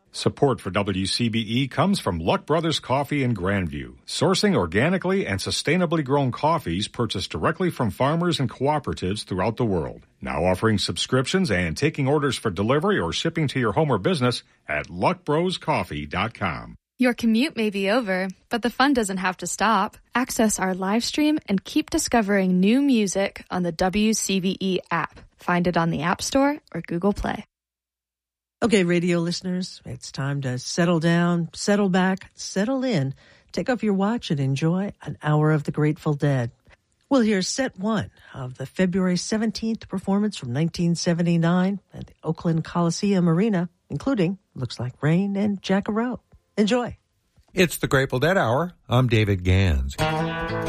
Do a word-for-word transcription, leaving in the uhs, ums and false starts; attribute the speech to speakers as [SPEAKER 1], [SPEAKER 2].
[SPEAKER 1] Support for W C B E comes from Luck Brothers Coffee in Grandview, sourcing organically and sustainably grown coffees purchased directly from farmers and cooperatives throughout the world. Now offering subscriptions and taking orders for delivery or shipping to your home or business at luck bros coffee dot com.
[SPEAKER 2] Your commute may be over, but the fun doesn't have to stop. Access our live stream and keep discovering new music on the W C B E app. Find it on the App Store or Google Play.
[SPEAKER 3] Okay, radio listeners, it's time to settle down, settle back, settle in, take off your watch and enjoy an hour of the Grateful Dead. We'll hear set one of the February seventeenth performance from nineteen seventy-nine at the Oakland Coliseum Arena, including Looks Like Rain and Jackarow. Enjoy.
[SPEAKER 4] It's the Grateful Dead Hour. I'm David Gans.